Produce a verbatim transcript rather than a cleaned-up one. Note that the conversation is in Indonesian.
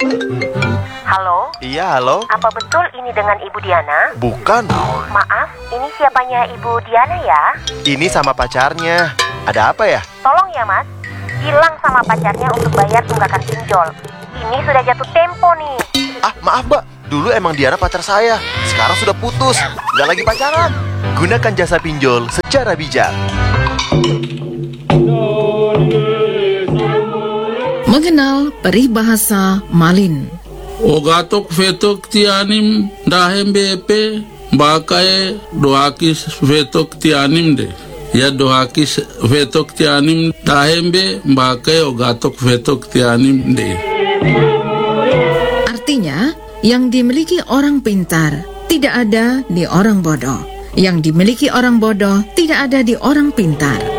Halo? Iya, halo? Apa betul ini dengan Ibu Diana? Bukan. Maaf, ini siapanya Ibu Diana ya? Ini sama pacarnya. Ada apa ya? Tolong ya Mas, bilang sama pacarnya untuk bayar tunggakan pinjol. Ini sudah jatuh tempo nih. Ah, maaf Mbak. Dulu emang Diana pacar saya. Sekarang sudah putus. Nggak lagi pacaran. Gunakan jasa pinjol secara bijak. Mengenal peribahasa Malin. Ogatok vetok tianim dahem B P bakae doakis vetok tianim de. Ya doakis vetok tianim dahem B bakae ogatok vetok tianim de. Artinya, yang dimiliki orang pintar tidak ada di orang bodoh. Yang dimiliki orang bodoh tidak ada di orang pintar.